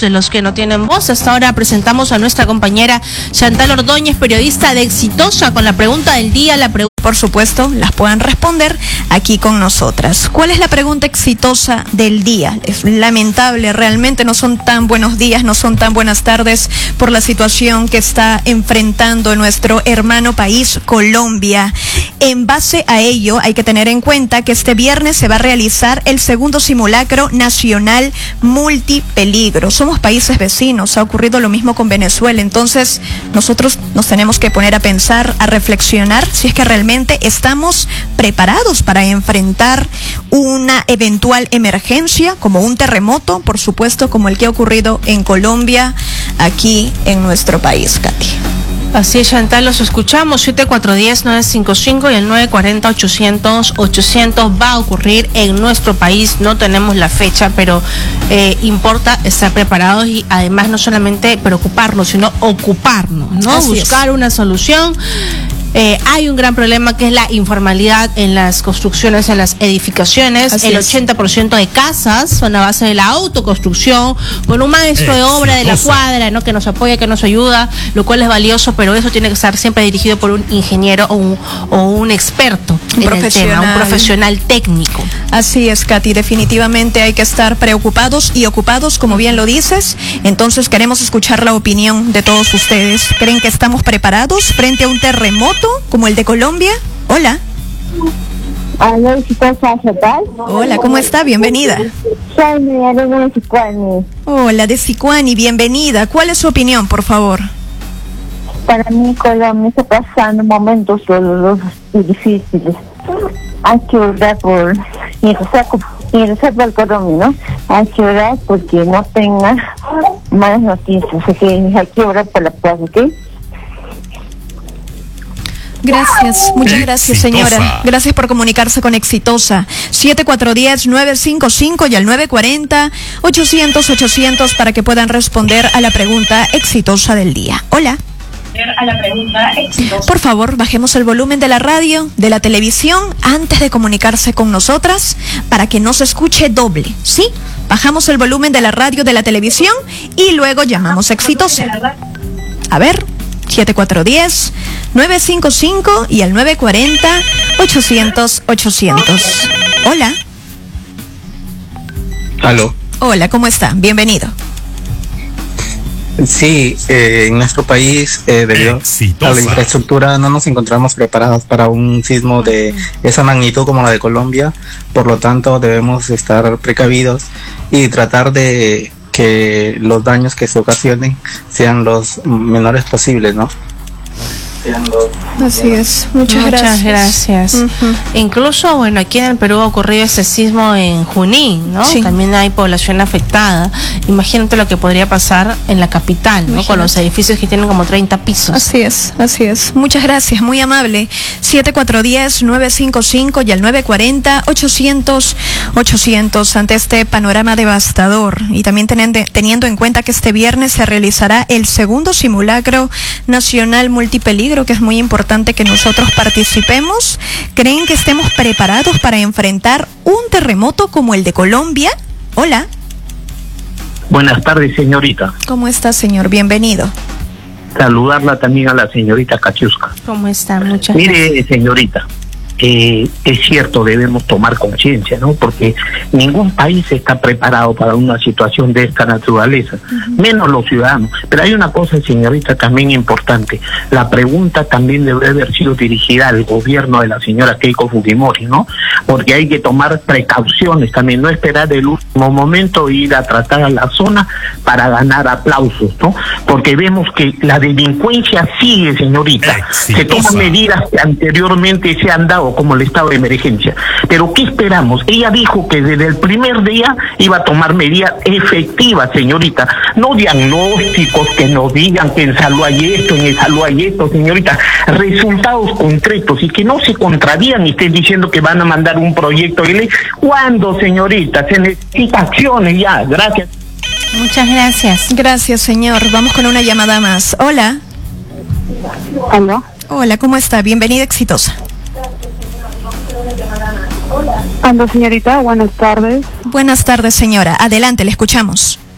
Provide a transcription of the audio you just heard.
de los que no tienen voz. Hasta ahora presentamos a nuestra compañera Chantal Ordóñez, periodista de Exitosa, con la pregunta del día. Por supuesto, las puedan responder aquí con nosotras. ¿Cuál es la pregunta exitosa del día? Es lamentable, realmente no son tan buenos días, no son tan buenas tardes por la situación que está enfrentando nuestro hermano país, Colombia. En base a ello, hay que tener en cuenta que este viernes se va a realizar el segundo simulacro nacional multipeligro. Somos países vecinos, ha ocurrido lo mismo con Venezuela, entonces nosotros nos tenemos que poner a pensar, a reflexionar si es que realmente estamos preparados para enfrentar una eventual emergencia, como un terremoto, por supuesto, como el que ha ocurrido en Colombia, aquí en nuestro país, Katy. Así es, Chantal, los escuchamos, 7410-955 y el 940-800-800 va a ocurrir en nuestro país. No tenemos la fecha, pero importa estar preparados y además no solamente preocuparnos, sino ocuparnos, ¿no? Así buscar es. una solución. Hay un gran problema que es la informalidad en las construcciones, en las edificaciones. Así el es. 80% de casas son a base de la autoconstrucción, con un maestro de obra de la cuadra, ¿no?, que nos apoya, que nos ayuda, lo cual es valioso, pero eso tiene que estar siempre dirigido por un ingeniero o un experto en el tema, un profesional técnico. Así es, Katy, definitivamente hay que estar preocupados y ocupados, como bien lo dices. Entonces queremos escuchar la opinión de todos ustedes. ¿Creen que estamos preparados frente a un terremoto como el de Colombia? Hola. Hola, ¿cómo está? Bienvenida. Hola, de Sicuani, bienvenida. ¿Cuál es su opinión, por favor? Para mí Colombia está pasando momentos dolorosos y difíciles. Hay que orar por el Colombia, ¿no? Hay que orar porque no tenga malas noticias. Así que hay que orar por la paz, ¿ok? Gracias, muchas gracias, señora. Gracias por comunicarse con Exitosa. 7410-955 y al 940-800-800 para que puedan responder a la pregunta exitosa del día. Hola. Por favor, bajemos el volumen de la radio, de la televisión, antes de comunicarse con nosotras, para que no se escuche doble, ¿sí? Bajamos el volumen de la radio, de la televisión y luego llamamos a Exitosa. A ver, 7410-955 y al 940-800-800. Hola. Aló. Hola, ¿cómo está? Bienvenido. Sí, en nuestro país, debido a la infraestructura, no nos encontramos preparados para un sismo de esa magnitud como la de Colombia. Por lo tanto, debemos estar precavidos y tratar de que los daños que se ocasionen sean los menores posibles, ¿no? Así es, muchas gracias. Incluso, bueno, aquí en el Perú ha ocurrido ese sismo en Junín, ¿no? Sí. También hay población afectada. Imagínate lo que podría pasar en la capital, ¿no? Con los edificios que tienen como 30 pisos. Así es, así es. Muchas gracias, muy amable. 7410-955 y al 940-800-800 ante este panorama devastador y también teniendo en cuenta que este viernes se realizará el segundo simulacro nacional multipeligro, que es muy importante que nosotros participemos. ¿Creen que estemos preparados para enfrentar un terremoto como el de Colombia? Hola. Buenas tardes, señorita. ¿Cómo está, señor? Bienvenido. Saludarla también a la señorita Katiuska. ¿Cómo está? Muchas gracias. Mire, señorita, es cierto, debemos tomar conciencia, ¿no? Porque ningún país está preparado para una situación de esta naturaleza, menos los ciudadanos. Pero hay una cosa, señorita, también importante. La pregunta también debe haber sido dirigida al gobierno de la señora Keiko Fujimori, ¿no? Porque hay que tomar precauciones también, no esperar el último momento e ir a tratar a la zona para ganar aplausos, ¿no? Porque vemos que la delincuencia sigue, señorita. Se toman medidas que anteriormente se han dado, como el estado de emergencia. Pero ¿qué esperamos? Ella dijo que desde el primer día iba a tomar medidas efectivas, señorita. No diagnósticos que nos digan que en salud hay esto, en el salud hay esto, señorita. Resultados concretos y que no se contradigan y estén diciendo que van a mandar un proyecto de ley. ¿Cuándo, señorita? Se necesitan acciones ya. Gracias. Muchas gracias. Gracias, señor. Vamos con una llamada más. Hola. ¿Aló? Hola, ¿cómo está? Bienvenida, Exitosa. Aló, señorita, buenas tardes. Buenas tardes, señora. Adelante, le escuchamos.